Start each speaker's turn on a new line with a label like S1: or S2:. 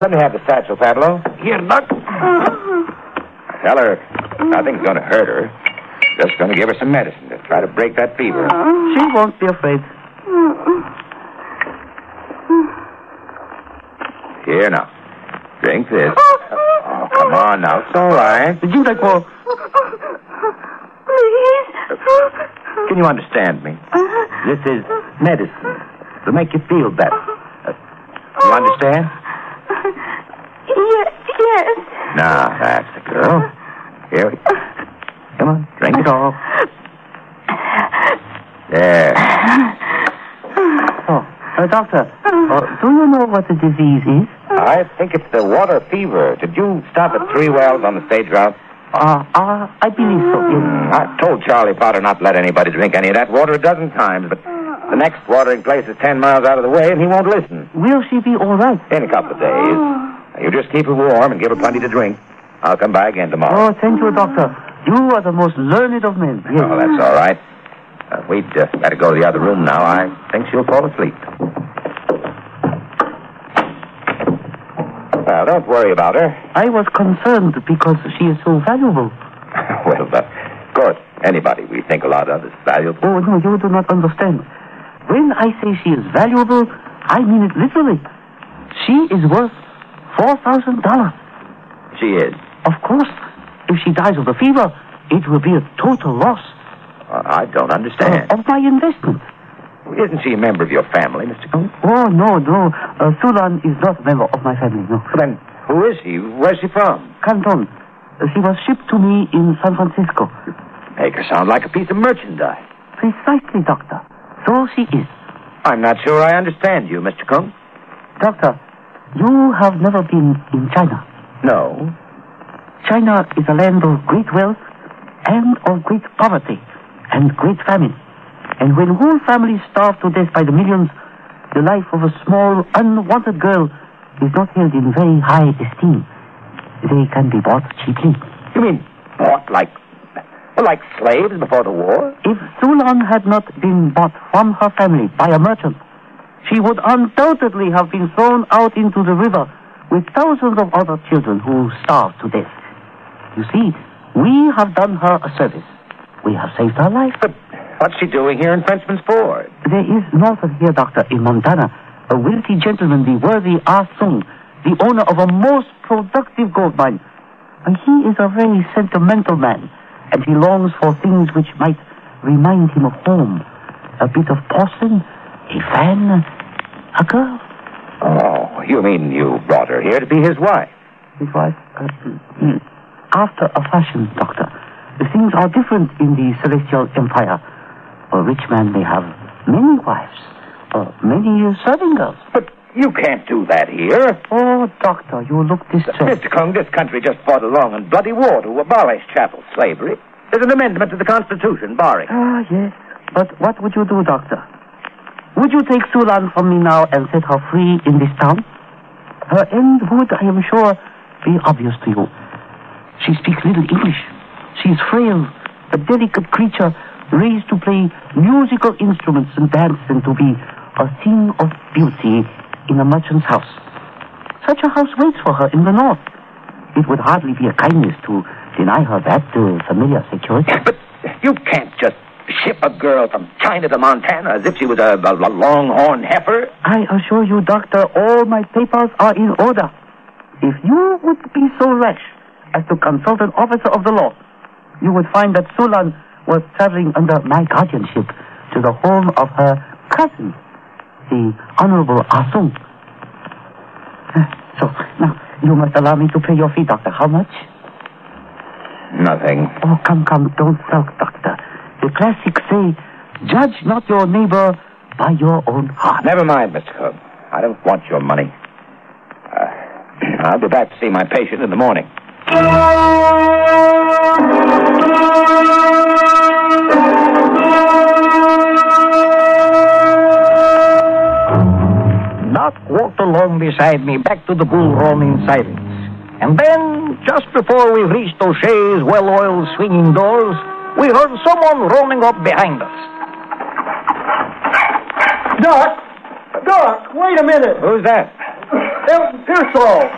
S1: Let me have the satchel, Pablo.
S2: Here, Doc.
S1: Tell her nothing's going to hurt her. Just going to give her some medicine to try to break that fever.
S3: She won't be afraid.
S1: Here now. Drink this. Oh, come on now. It's all right.
S3: Did you like more?
S4: Please.
S1: Can you understand me? This is medicine to make you feel better. You understand?
S4: Yes.
S1: Now, that's the girl. Here. Come on, drink it all. There.
S3: Doctor, do you know what the disease is?
S1: I think it's the water fever. Did you stop at 3 Wells on the stage route?
S3: I believe so, yes.
S1: I told Charlie Potter not to let anybody drink any of that water a dozen times, but the next watering place is 10 miles out of the way, and he won't listen.
S3: Will she be all right?
S1: In a couple of days. You just keep her warm and give her plenty to drink. I'll come by again tomorrow.
S3: Oh, thank you, Doctor. You are the most learned of men. Yes.
S1: Oh, that's all right. We'd better go to the other room now. I think she'll fall asleep. Well, don't worry about her.
S3: I was concerned because she is so valuable.
S1: Well, of course, anybody we think a lot of is valuable.
S3: Oh, no, you do not understand. When I say she is valuable, I mean it literally. She is worth $4,000.
S1: She is.
S3: Of course. If she dies of the fever, it will be a total loss.
S1: I don't understand.
S3: Of my investment.
S1: Isn't she a member of your family, Mr. Cohn?
S3: Oh, no. Sulan is not a member of my family, no.
S1: Then who is she? Where's she from?
S3: Canton. She was shipped to me in San Francisco.
S1: Make her sound like a piece of merchandise.
S3: Precisely, Doctor. So she is.
S1: I'm not sure I understand you, Mr. Cohn.
S3: Doctor, you have never been in China.
S1: No.
S3: China is a land of great wealth and of great poverty and great famine. And when whole families starve to death by the millions, the life of a small, unwanted girl is not held in very high esteem. They can be bought cheaply.
S1: You mean bought like slaves before the war?
S3: If Sulan had not been bought from her family by a merchant, she would undoubtedly have been thrown out into the river with thousands of other children who starved to death. You see, we have done her a service. We have saved her life.
S1: But what's she doing here in Frenchman's Ford?
S3: There is north of here, Doctor, in Montana, a wealthy gentleman, the worthy Ah Sung, the owner of a most productive gold mine. And he is a very sentimental man, and he longs for things which might remind him of home. A bit of porcelain, a fan, a girl.
S1: Oh, you mean you brought her here to be his wife?
S3: His wife? After a fashion, Doctor. Things are different in the Celestial Empire. A rich man may have many wives, many serving girls.
S1: But you can't do that here.
S3: Oh, Doctor, you look distressed.
S1: Mr. Kung, this country just fought a long and bloody war to abolish chattel slavery. There's an amendment to the Constitution barring.
S3: Ah, yes. But what would you do, Doctor? Would you take Sulan from me now and set her free in this town? Her end would, I am sure, be obvious to you. She speaks little English. She is frail, a delicate creature raised to play musical instruments and dance and to be a thing of beauty in a merchant's house. Such a house waits for her in the north. It would hardly be a kindness to deny her that familiar security.
S1: But you can't just ship a girl from China to Montana as if she was a longhorn heifer.
S3: I assure you, Doctor, all my papers are in order. If you would be so rash as to consult an officer of the law, you would find that Sulan was traveling under my guardianship to the home of her cousin, the Honorable Ah Sung. So, now, you must allow me to pay your fee, Doctor. How much?
S1: Nothing.
S3: Oh, come, don't sulk, Doctor. The classics say, judge not your neighbor by your own heart.
S1: Never mind, Mr. Cook. I don't want your money. I'll be back to see my patient in the morning.
S2: Doc walked along beside me back to the bull run in silence. And then, just before we reached O'Shea's well-oiled swinging doors, we heard someone roaming up behind us.
S5: Doc, wait a minute.
S1: Who's that?
S5: Elton Pearsall.